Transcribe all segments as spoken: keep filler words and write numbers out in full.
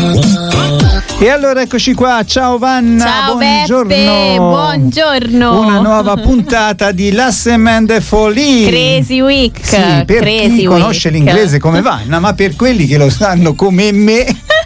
E allora eccoci qua, ciao Vanna, ciao buongiorno. Beppe, buongiorno. Una nuova puntata di La Semaine de Folie. Crazy Week. Sì, per Crazy chi conosce Week. l'inglese come Vanna, ma per quelli che lo sanno come me,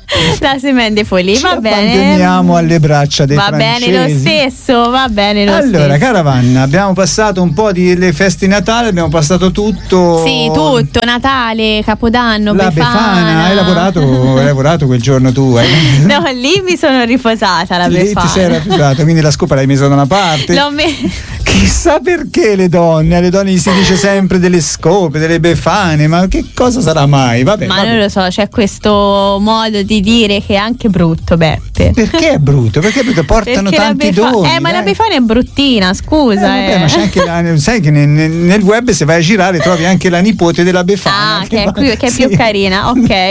La Semaine de Folie, va bene. Abbandoniamo alle braccia dei va francesi. bene lo stesso, va bene lo allora, stesso. cara Vanna, abbiamo passato un po' di le feste di Natale, abbiamo passato tutto. Sì, tutto, Natale, Capodanno, La Befana. Befana, hai lavorato, hai lavorato quel giorno tu? Eh? No, lì mi sono riposata la Lì Befana. ti sei riposata, quindi la scopa l'hai messa da una parte. L'ho me- Chissà perché le donne, alle donne gli si dice sempre delle scope, delle befane, ma che cosa sarà mai? Vabbè, ma vabbè. non lo so, c'è questo modo di dire che è anche brutto, Beppe. Perché è brutto? Perché è brutto? Portano Perché la tanti Befa- doni. Eh, ma dai. la Befana è bruttina, scusa. Eh, vabbè, eh. ma c'è anche la, sai che nel, nel web se vai a girare trovi anche la nipote della Befana. Ah, che, va- è, qui- che è sì. più carina,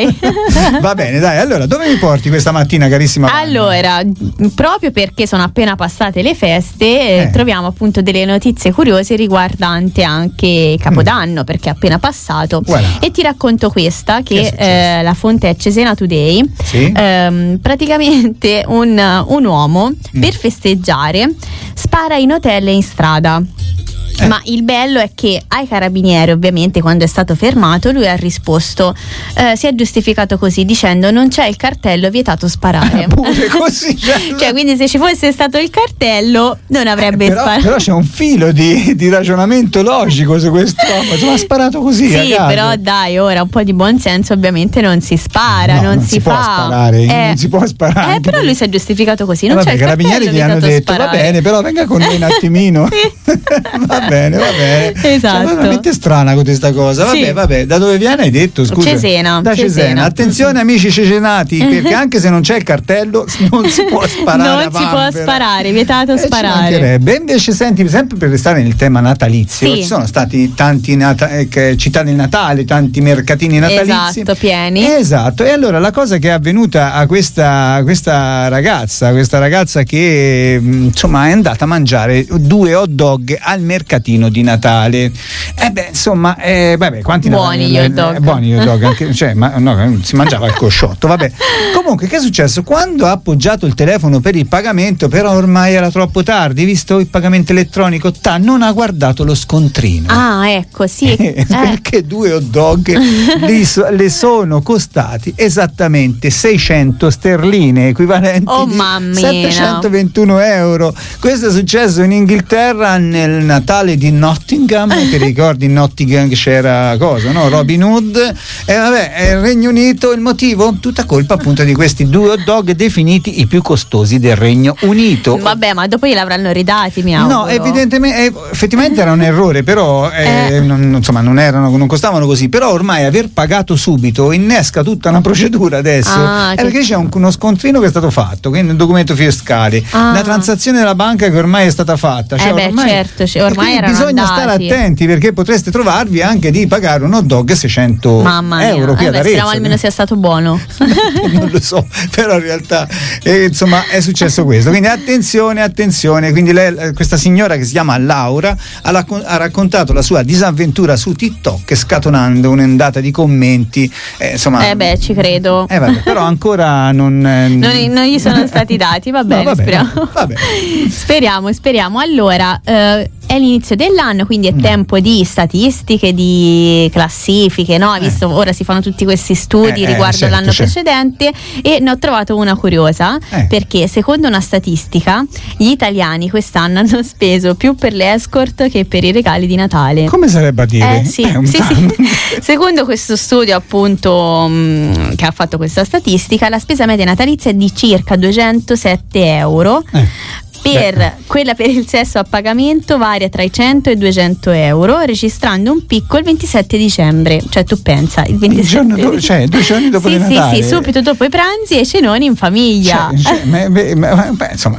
ok. Va bene, dai, allora dove mi porti questa mattina, carissima Vanna? Allora, proprio perché sono appena passate le feste, Eh. troviamo appunto delle notizie curiose riguardante anche Capodanno, mm. perché è appena passato. Voilà. E ti racconto questa, Che che è eh, la fonte è Cesena Today. Sì. Ehm, praticamente un, un uomo Mm. per festeggiare spara in hotel e in strada. Eh. Ma il bello è che ai carabinieri, ovviamente, quando è stato fermato, lui ha risposto, eh, si è giustificato così dicendo non c'è il cartello, vietato sparare. Pure così. Cioè, Cioè, quindi se ci fosse stato il cartello non avrebbe Eh, però, sparato. però c'è un filo di, di ragionamento logico su quest'uomo, insomma, ha sparato così. Sì, a caso. però dai, ora un po' di buonsenso ovviamente non si spara, No, non, non si, si può fa. sparare, Eh, non si può sparare Eh, anche però perché- lui si è giustificato così, non Eh, c'è vabbè, il i carabinieri cartello, gli hanno vietato detto va sparare. bene, però venga con noi un attimino. Sì. Va bene, va bene. Esatto. Cioè, è veramente strana questa cosa. Vabbè, Sì. vabbè, da dove viene hai detto? Scusa. Cesena, Da Cesena. Cesena. Attenzione amici cesenati, perché anche se non c'è il cartello non si può sparare. Non a si può vanvera. sparare, vietato Eh, ci sparare. mancherebbe. Invece senti, sempre per restare nel tema natalizio, Sì. ci sono stati tanti nata- eh, che- città del Natale, tanti mercatini natalizi. Esatto, pieni. Esatto, e allora la cosa che è avvenuta a questa, questa ragazza, questa ragazza che mh, insomma è andata a mangiare due hot dog al mercatino di Natale. E beh, insomma, eh, vabbè, quanti Buoni gli hot dog. eh, buoni gli hot dog, anche, cioè, ma, no, si mangiava il cosciotto, vabbè. Comunque, che è successo? Quando ha appoggiato il telefono per il pagamento, però ormai era troppo tardi, visto il pagamento elettronico, ta, non ha guardato lo scontrino. Ah, ecco, sì. Eh, perché due hot dog li so- le sono costati esattamente seicento sterline, equivalenti Oh, di mamma mia. settecentoventuno euro. Questo è successo in Inghilterra nel Natale di Nottingham. Ti ricordi in Nottingham c'era cosa, no? Robin Hood. E vabbè, è il Regno Unito. Il motivo? Tutta colpa appunto di questi due hot dog definiti i più costosi del Regno Unito. Vabbè, ma dopo gliel'avranno ridati, mi auguro. No, evidentemente, eh, effettivamente era un errore, però eh, Eh. non, insomma non erano, non costavano così. Però ormai aver pagato subito innesca tutta una procedura adesso. Ah, eh, che- perché c'è un- uno scontrino che è stato fatto, quindi un documento fiscale, Ah. la transazione della banca che ormai è stata fatta. Cioè, Eh beh, ormai, certo, cioè, e ormai quindi erano bisogna andati. stare attenti perché potreste trovarvi anche di pagare un hot dog seicento Mamma mia. euro qui Eh ad beh, Arezzo. speriamo almeno sia stato buono. Non lo so, però in realtà eh, insomma è successo questo, quindi attenzione, attenzione. Quindi lei, questa signora che si chiama Laura ha, raccon- ha raccontato la sua disavventura su TikTok scatenando un'ondata di commenti, eh, insomma Eh beh, ci credo. eh, vabbè, però ancora non, eh, Non, non gli sono stati dati, va No, bene, vabbè, speriamo. vabbè. Speriamo, speriamo. Allora, eh, è l'inizio dell'anno, quindi è Mm. tempo di statistiche, di classifiche, no? Hai Eh. visto, ora si fanno tutti questi studi Eh, eh, riguardo certo, l'anno certo. precedente e ne ho trovato una curiosa, Eh. perché secondo una statistica gli italiani quest'anno hanno speso più per le escort che per i regali di Natale. Come sarebbe a dire? Eh sì, Eh, un sì, tanto. sì. Secondo questo studio appunto mh, che ha fatto questa statistica, la spesa media natalizia è di circa duecentosette euro. Eh. Per Beh. quella per il sesso a pagamento varia tra i cento e i duecento euro, registrando un picco il ventisette dicembre. Cioè tu pensa, il Il ventisette giorno do- cioè due giorni dopo sì, di sì, Natale. sì, subito dopo i pranzi e cenoni in famiglia. Cioè, cioè, ma- ma- ma- beh, insomma,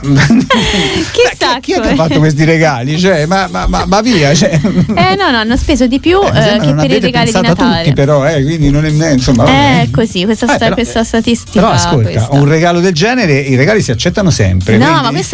Chissà chi, chi è che come. ha fatto questi regali? Cioè, ma, ma, ma, ma via, cioè. Eh no, no, hanno speso di più Eh, mi eh, sembra che non per i avete regali di pensato a Natale. tutti, però, eh, quindi non è insomma. vabbè. Eh, così, questa, Eh, sta- però- questa statistica. Però ascolta, questa. un regalo del genere, i regali si accettano sempre. No, quindi- ma questo non è un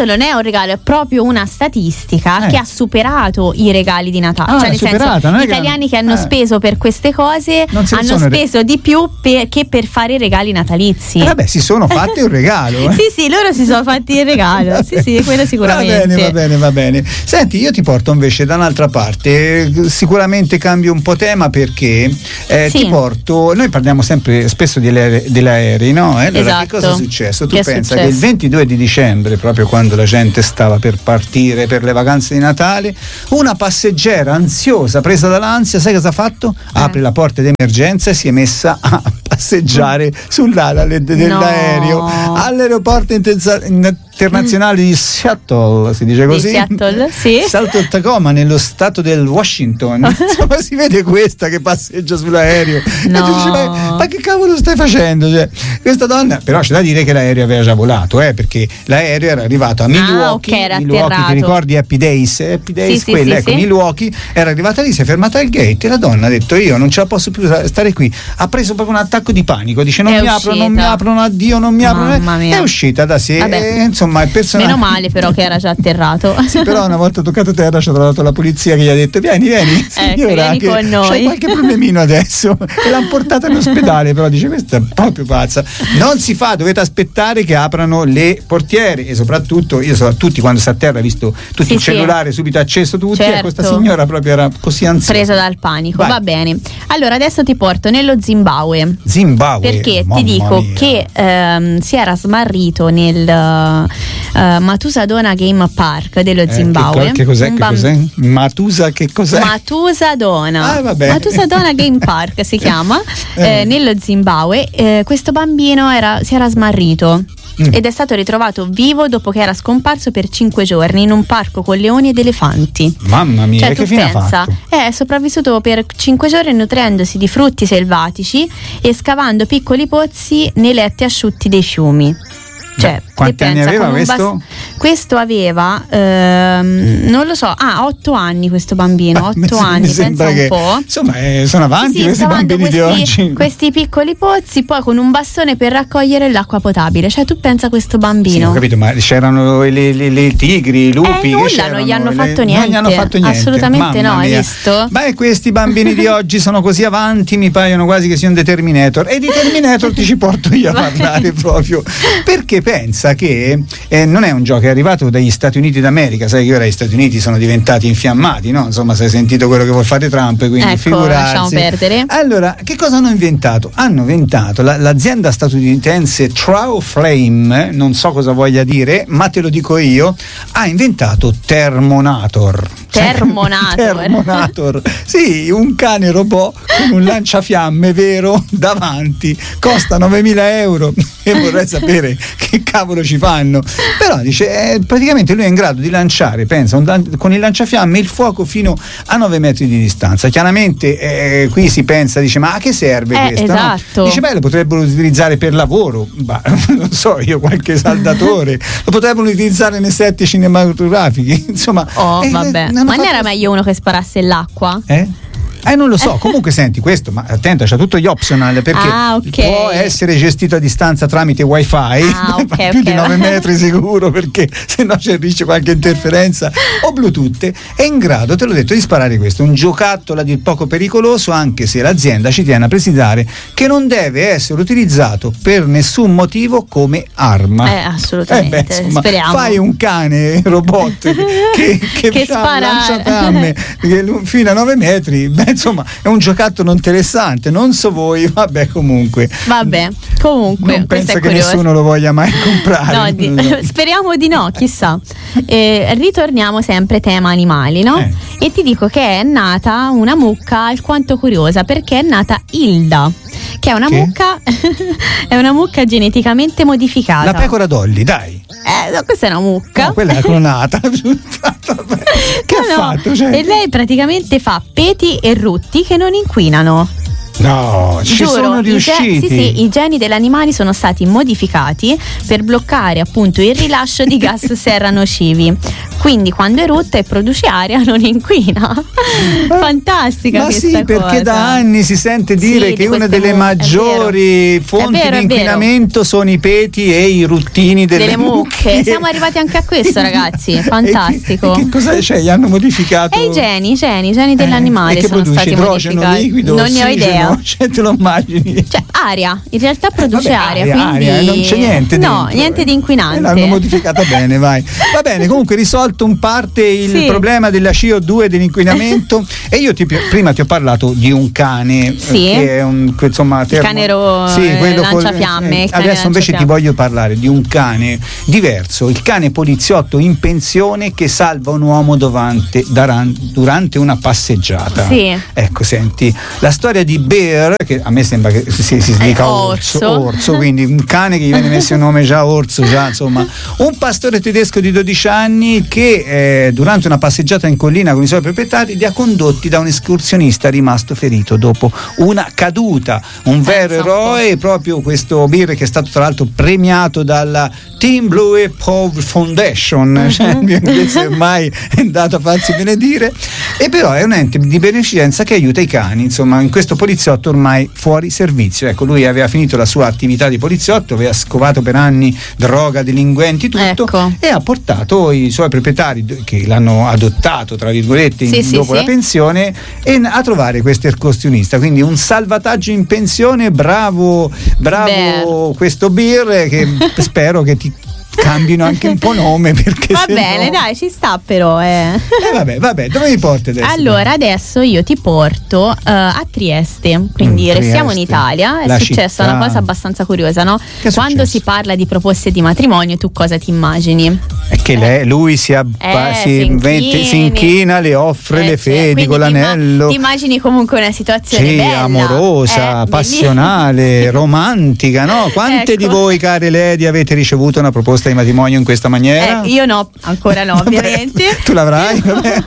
un regalo, è proprio una statistica eh. che ha superato i regali di Natale. Ah, cioè, nel superata, senso, non gli è che italiani hanno- che hanno eh. speso per queste cose Non se ne hanno sono re- speso di più per- che per fare i regali natalizi. Eh, vabbè, si sono fatti un regalo. eh. Sì, sì, loro si sono fatti il regalo. Sì, sì, quello sicuramente. Va bene, va bene, va bene. Senti, io ti porto invece da un'altra parte. Sicuramente cambio un po' tema perché eh, Sì. ti porto. Noi parliamo sempre spesso degli aerei, degli aerei, no? E allora Esatto. che cosa è successo? Tu Che è pensa successo? che il ventidue di dicembre, proprio quando la gente stava per partire per le vacanze di Natale, una passeggera ansiosa, presa dall'ansia, sai cosa ha fatto? Apre la porta d'emergenza e si è messa a passeggiare sull'ala le- dell'aereo No. all'aeroporto intensa- internazionale di Seattle, si dice Di così? Seattle, sì. Seattle Tacoma, nello stato del Washington. Insomma, si vede questa che passeggia sull'aereo e No. tu dici ma, ma che cavolo stai facendo? Cioè, questa donna, però c'è da dire che l'aereo aveva già volato, eh, perché l'aereo era arrivato a Milwaukee, ok, era Milwaukee, ti atterrato. ricordi Happy Days? Happy Days, Sì, sì, quella, sì, ecco, sì. Milwaukee era arrivata lì, si è fermata al gate e la donna ha detto io non ce la posso più stare qui, ha preso proprio un attacco di panico, dice non È mi aprono, non mi uscita. aprono, addio, non mi aprono, Mamma mia. è uscita da sé, Vabbè. e, insomma il personaggio. Meno male però che era già atterrato. Sì, però una volta toccato terra ci ha trovato la polizia che gli ha detto vieni, vieni, signora, vieni che con noi." c'è qualche problemino adesso e l'hanno portata in ospedale, però dice questa è proprio pazza, non si fa, dovete aspettare che aprano le portiere e soprattutto io so, tutti quando sta a terra visto tutti Sì, il sì. cellulare subito acceso tutti Certo. e questa signora proprio era così ansiosa. Presa dal panico. Vai. Va bene. Allora adesso ti porto nello Zimbabwe. Zimbabwe, Perché mamma ti dico mia. che ehm, si era smarrito nel uh, Matusadona Game Park dello Eh, che Zimbabwe. co- che, cos'è, Un che bam- cos'è? Matusa che cos'è? Matusadona. Ah, vabbè. Matusadona Game Park si chiama, Eh. eh, nello Zimbabwe. Eh, questo bambino era, si era smarrito. Mm. Ed è stato ritrovato vivo dopo che era scomparso per cinque giorni in un parco con leoni ed elefanti. Mamma mia, Cioè, che tu fine ha pensa, fatto? è sopravvissuto per cinque giorni nutrendosi di frutti selvatici e scavando piccoli pozzi nei letti asciutti dei fiumi. Cioè, Beh, quanti te anni pensa, aveva con un questo? bas- questo aveva, ehm, non lo so, ah, otto anni questo bambino, Mi otto sem- anni, mi pensa sembra un che, po'. insomma, eh, sono avanti Sì, sì, questi scavando bambini questi, di oggi. questi piccoli pozzi, poi con un bastone per raccogliere l'acqua potabile. Cioè, tu pensa a questo Sì, bambino. ho capito, ma c'erano le, le, le tigri, i lupi. Eh, che nulla, c'erano? non gli hanno Le- fatto Non gli hanno niente. fatto niente. Assolutamente Mamma no, hai mia. visto? Beh, questi bambini di oggi sono così avanti, mi paiono quasi che siano dei Terminator. E di Terminator ti ci porto io a Vai. parlare proprio. Perché pensa che eh, non è un gioco, è arrivato dagli Stati Uniti d'America. Sai che ora gli Stati Uniti sono diventati infiammati, no? Insomma, se hai sentito quello che vuol fare Trump, quindi Ecco, figurarsi. lasciamo perdere. Allora, che cosa hanno inventato? Hanno inventato la- l'azienda statunitense Trow Flame, non so cosa voglia dire, ma te lo dico io, ha inventato Thermonator. Termonator. Termonator. Sì, un cane robot con un lanciafiamme vero davanti, costa novemila euro e vorrei sapere che cavolo ci fanno. Però dice, eh, praticamente lui è in grado di lanciare, pensa, un lan- con il lanciafiamme il fuoco fino a nove metri di distanza. Chiaramente eh, qui si pensa, dice, ma a che serve Eh, questo? esatto. No? Dice, beh, lo potrebbero utilizzare per lavoro, bah, non so io, qualche saldatore, lo potrebbero utilizzare nei set cinematografici, insomma. Oh, eh, vabbè. hanno Ma non fatto- era meglio uno che sparasse l'acqua? Eh? Eh non lo so, comunque senti questo, ma attenta, c'ha tutto gli optional perché Ah, ok. può essere gestito a distanza tramite wifi, Ah, ok, più ok. di nove metri sicuro perché se no c'è il rischio qualche interferenza, o Bluetooth, è in grado, te l'ho detto, di sparare questo, un giocattolo a dir poco pericoloso, anche se l'azienda ci tiene a precisare che non deve essere utilizzato per nessun motivo come arma. Eh, assolutamente, Eh beh, insomma, speriamo. fai un cane robot che, che, Che fa spara- lanciafiamme che lu- fino a nove metri, beh, insomma è un giocattolo interessante, non so voi, vabbè, comunque Vabbè, comunque, non questo penso è che curioso. nessuno lo voglia mai comprare. No, di- Non so. speriamo di no, chissà. Eh, ritorniamo sempre tema animali, no? Eh. E ti dico che è nata una mucca alquanto curiosa, perché è nata Hilda, che è una Che? mucca è una mucca geneticamente modificata. La pecora Dolly, dai. Eh, no, questa è una mucca. No, quella è clonata. Che No, ha no. fatto? Cioè, E lei praticamente fa peti e rutti che non inquinano. No, ci Giuro, sono riusciti. I, ge- sì, sì, i geni degli animali sono stati modificati per bloccare appunto il rilascio di gas serra nocivi. Quindi quando erutta e produce aria non inquina. Fantastica Ma questa sì, cosa. perché da anni si sente dire sì, che di una delle mu- maggiori fonti vero, di inquinamento sono i peti e i ruttini delle, delle mucche. mucche. Siamo arrivati anche a questo, ragazzi. Fantastico. E che, e che cosa c'è? Gli hanno modificato? E i geni, i geni, i geni degli eh, animali e che sono stati idrogeno modificati. liquido, non ne ho idea. Cioè, te lo immagini? Cioè, aria, in realtà produce eh, vabbè, aria, aria, quindi aria, non c'è niente no, dentro. niente di inquinante. Eh, l'hanno modificata bene, vai. Va bene, comunque risolto in parte il sì. problema della C O due, dell'inquinamento. E io ti, prima ti ho parlato di un cane, sì. che è un, insomma, termo, il cane ro- sì, quello lanciafiamme. Eh, adesso invece ti voglio parlare di un cane diverso, il cane poliziotto in pensione che salva un uomo durante, durante una passeggiata. Sì. Ecco, senti, la storia di Bear, che a me sembra che si, si dica orso, orso. orso, quindi un cane che gli viene messo il nome già orso, già insomma, un pastore tedesco di dodici anni che eh, durante una passeggiata in collina con i suoi proprietari li ha condotti da un escursionista rimasto ferito dopo una caduta, un vero eroe, proprio questo Bear che è stato tra l'altro premiato dalla Team Blue Paw Foundation, uh-huh. Cioè il mio inglese ormai è andato a farsi benedire, e però è un ente di beneficenza che aiuta i cani, insomma, in questo poliziotto ormai fuori servizio. Ecco, lui aveva finito la sua attività di poliziotto, aveva scovato per anni droga, delinquenti, tutto, ecco. E ha portato i suoi proprietari che l'hanno adottato, tra virgolette, sì, in, sì, dopo sì. la pensione, e a trovare questo escursionista, quindi un salvataggio in pensione. Bravo, bravo Beh. questo Bear, che spero che ti cambino anche un po' nome, perché va se bene, no... dai, ci sta però eh. eh vabbè, vabbè, dove mi porti adesso? Allora adesso io ti porto uh, a Trieste, quindi mm, restiamo Trieste, in Italia. È successa città. una cosa abbastanza curiosa, no? Che Quando si parla di proposte di matrimonio, tu cosa ti immagini? È che lei, lui si, abba, eh, si, inventi, si inchina, le offre eh, le fedi cioè, con l'anello. Ti immagini comunque una situazione sì, bella, amorosa, eh, passionale, romantica, no? Quante ecco. di voi, care lady, avete ricevuto una proposta di matrimonio in questa maniera? Eh, io no, ancora no, ovviamente. Vabbè, tu l'avrai,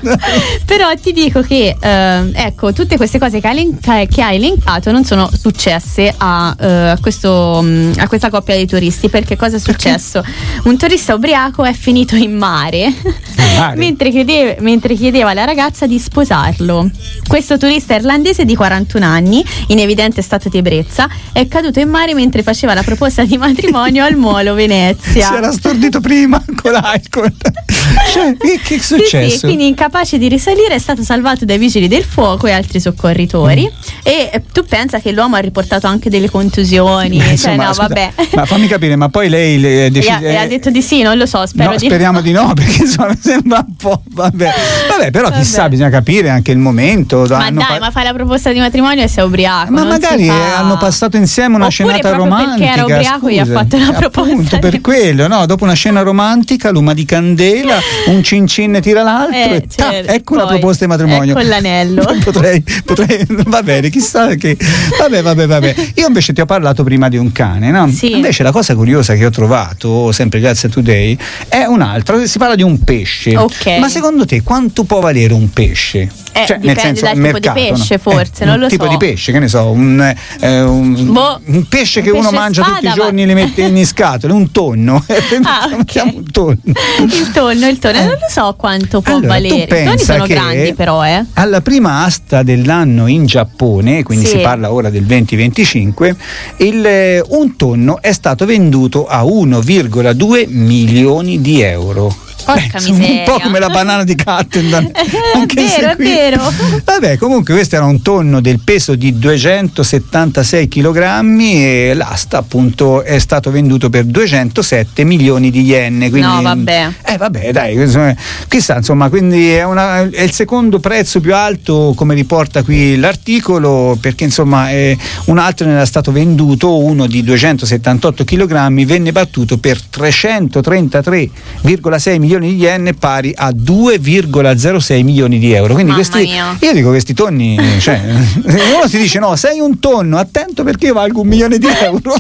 però ti dico che eh, ecco, tutte queste cose che hai, elenca- che hai elencato non sono successe a, eh, a, questo, a questa coppia di turisti. Perché cosa è successo? Perché? Un turista ubriaco è finito in mare, mare. mentre, chiedeva, mentre chiedeva alla ragazza di sposarlo. Questo turista irlandese di quarantuno anni, in evidente stato di ebbrezza, è caduto in mare mentre faceva la proposta di matrimonio al Molo Venezia. Si era stordito prima con l'alcol. Cioè, che, che è successo? Sì, sì, quindi incapace di risalire è stato salvato dai vigili del fuoco e altri soccorritori. Mm. E tu pensa che l'uomo ha riportato anche delle contusioni? Beh, insomma, cioè, no, scusa, vabbè. Ma fammi capire, ma poi lei le decide. E ha, ha detto di sì, non lo so, spero no, di speriamo no. di no, perché insomma mi sembra un po'. Vabbè, vabbè però vabbè. chissà, bisogna capire anche il momento. Ma dai, pa- ma fai la proposta di matrimonio e sei ubriaco. Ma non magari fa... hanno passato insieme una Oppure scenata romantica. Perché era ubriaco gli ha fatto la proposta. Appunto, per quello, no? Dopo una scena romantica, luma di candela, un cin cin tira l'altro, eh, e ta, certo. ecco Poi, una proposta di matrimonio. Ecco l'anello. potrei, potrei, va bene, chissà che. Vabbè, vabbè, vabbè. Io invece ti ho parlato prima di un cane, no? Sì. Invece la cosa curiosa che ho trovato, sempre grazie a Today, è un'altra. Si parla di un pesce. Ok. Ma secondo te quanto può valere un pesce? Eh, cioè, dipende nel senso, dal mercato, tipo di pesce, no? forse, eh, non lo un tipo so. di pesce, che ne so, un, eh, un, boh, un pesce che un uno pesce mangia spada, tutti i giorni ma... e li mette in scatole, un tonno. Ah, okay. un tonno. Il tonno, il tonno, eh. non lo so quanto può allora, valere. I tonni sono grandi, però, eh. Alla prima asta dell'anno in Giappone, quindi sì. si parla ora del venti venticinque, il, un tonno è stato venduto a uno virgola due milioni di euro. Porca Beh, miseria. un po' come la banana di Cattendon. È vero, è vero. Vabbè, comunque questo era un tonno del peso di duecentosettantasei chilogrammi e l'asta appunto è stato venduto per duecentosette milioni di yen. Quindi, no, vabbè. Eh vabbè, dai, insomma, chissà, insomma, quindi è, una, è il secondo prezzo più alto, come riporta qui l'articolo, perché insomma è, un altro ne era stato venduto, uno di duecentosettantotto chilogrammi, venne battuto per trecentotrentatré virgola sei milioni di yen, pari a due virgola zero sei milioni di euro. Quindi Mamma questi, mia. io dico questi tonni, cioè, uno si dice no, sei un tonno, attento perché io valgo un milione di euro.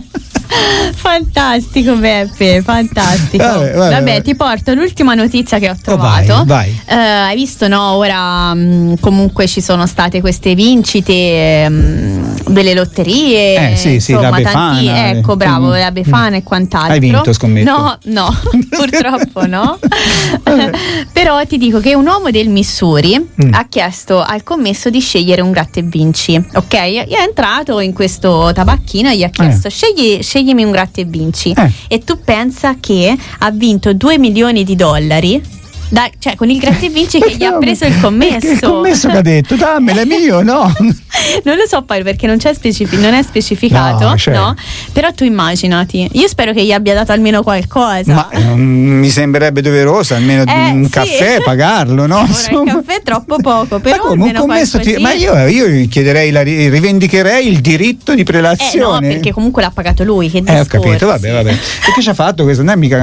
Fantastico Beppe, fantastico. Vabbè, Vabbè, vabbè, vabbè. ti porto l'ultima notizia che ho trovato. Oh, vai, vai. Eh, hai visto, no? Ora mh, comunque ci sono state queste vincite mh, delle lotterie. Eh, sì, sì, insomma, la tanti, Befana, ecco, eh. bravo, Mm. la Befana e quant'altro. Hai vinto, scommetto. No, no, purtroppo no. Però ti dico che un uomo del Missouri Mm. ha chiesto al commesso di scegliere un gratta e vinci, ok? È entrato in questo tabacchino e gli ha chiesto: Eh. scegli, sceglimi un gratta e vinci. Eh. E tu pensa che ha vinto due milioni di dollari? Da, cioè con il gratta e vinci che gli ha preso il commesso. Il commesso che ha detto dammela, è mio, no? Non lo so poi perché non, c'è specifi- non è specificato, No, cioè. no? Però tu immaginati, io spero che gli abbia dato almeno qualcosa. Ma eh, mi sembrerebbe doveroso almeno Eh, un sì. caffè pagarlo, no? Ora il Insomma. caffè è troppo poco, però Ma come, un almeno commesso ti- qualcosina. ma io, io chiederei la, ri- rivendicherei il diritto di Eh no, prelazione. perché comunque l'ha pagato lui, che Eh, ho discorsi. capito, vabbè, vabbè. E che ci ha fatto questo? Non è mica